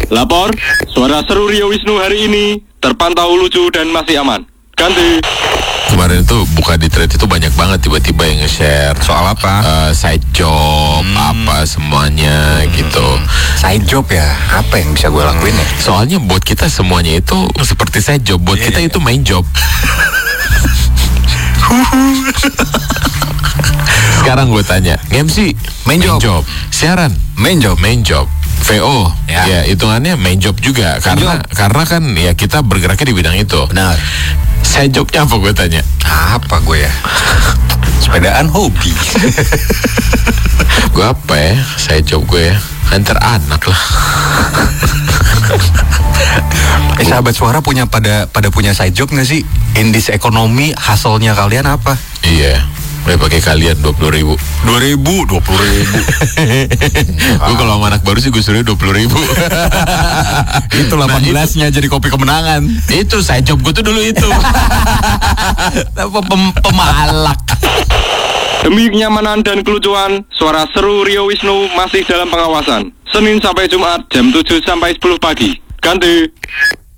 Lapor, suara seru Rio Wisnu hari ini terpantau lucu dan masih aman. Ganti. Kemarin tuh buka di thread itu banyak banget tiba-tiba yang nge-share. Soal apa? Side job, apa semuanya gitu. Side job ya? Apa yang bisa gue lakuin ya? Soalnya buat kita semuanya itu seperti side job. Buat kita itu main job. Sekarang gue tanya, MC Main job. Siaran Main job. VO ya hitungannya main job juga karena kan ya kita bergeraknya di bidang itu. Benar. Side jobnya apa gue tanya? Apa gue ya? Sepedaan hobi. Gue apa ya? Side job gue ya antar anak lah. Sahabat suara pada punya side job nggak sih? In this ekonomi hustle-nya kalian apa? Iya. Boleh pakai kalian 20.000. 20.000. Gue kalau sama anak baru sih gue suruh 20.000. Itu 18-nya jadi kopi kemenangan. Itu side job gue tuh dulu itu. Pemalak. Demi kenyamanan dan kelucuan, suara seru Rio Wisnu masih dalam pengawasan. Senin sampai Jumat jam 7 sampai 10 pagi. Ganti.